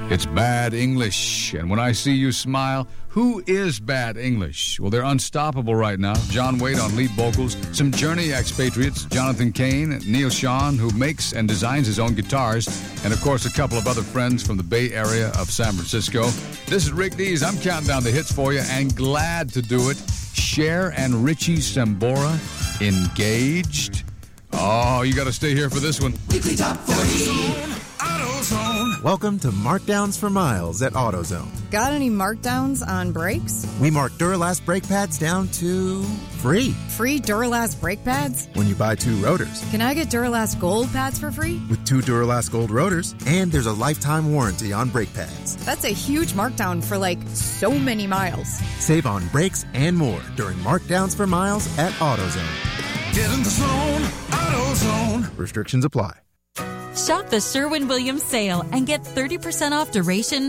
It's Bad English. And when I see you smile, who is Bad English? Well, they're unstoppable right now. John Waite on lead vocals, some Journey expatriates, Jonathan Cain, Neil Sean, who makes and designs his own guitars, and of course a couple of other friends from the Bay Area of San Francisco. This is Rick Dees. I'm counting down the hits for you and glad to do it. Cher and Richie Sambora, Engaged. Oh, you got to stay here for this one. Weekly Top 40. AutoZone. Welcome to Markdowns for Miles at AutoZone. Got any markdowns on brakes? We mark Duralast brake pads down to free. Free Duralast brake pads? When you buy 2 rotors. Can I get Duralast Gold pads for free? With 2 Duralast Gold rotors, and there's a lifetime warranty on brake pads. That's a huge markdown for so many miles. Save on brakes and more during Markdowns for Miles at AutoZone. Get in the zone. AutoZone. Restrictions apply. Shop the Sherwin-Williams sale and get 30% off duration,